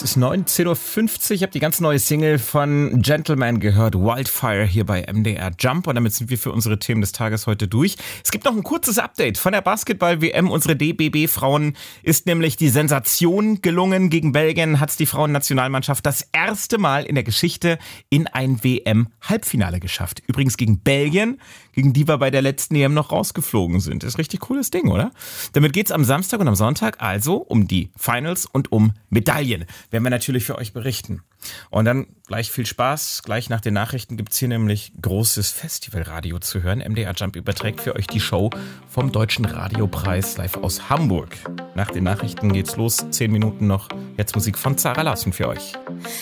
ist 19.50 Uhr. Ich habe die ganz neue Single von Gentleman gehört, Wildfire, hier bei MDR Jump. Und damit sind wir für unsere Themen des Tages heute durch. Es gibt noch ein kurzes Update von der Basketball-WM. Unsere DBB-Frauen ist nämlich die Sensation gelungen. Gegen Belgien hat es die Frauennationalmannschaft das erste Mal in der Geschichte in ein WM-Halbfinale geschafft. Übrigens gegen Belgien, gegen die wir bei der letzten EM noch rausgeflogen sind. Das ist ein richtig cooles Ding, oder? Damit geht's am Samstag und am Sonntag also um die Finals und um Medaillen. Werden wir natürlich für euch berichten. Und dann gleich viel Spaß. Gleich nach den Nachrichten gibt's hier nämlich großes Festivalradio zu hören. MDR Jump überträgt für euch die Show vom Deutschen Radiopreis live aus Hamburg. Nach den Nachrichten geht's los. 10 Minuten noch. Jetzt Musik von Zara Larsen für euch.